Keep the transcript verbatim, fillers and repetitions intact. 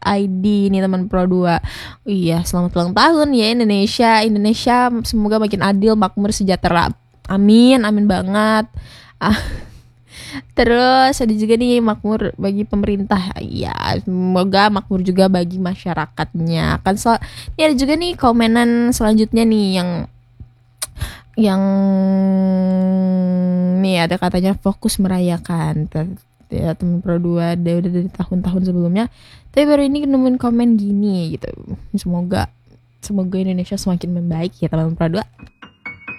I D nih teman Pro dua. Iya, selamat ulang tahun ya Indonesia. Indonesia semoga makin adil, makmur, sejahtera. Amin, amin banget. Ah, terus ada juga nih makmur bagi pemerintah. Ya, semoga makmur juga bagi masyarakatnya. Kan sel- ini ada juga nih komenan selanjutnya nih yang yang nih ada katanya fokus merayakan. Ya temen Pro dua udah, udah dari tahun-tahun sebelumnya, tapi baru ini nemuin komen gini gitu. Semoga semoga Indonesia semakin membaik ya teman Pro dua.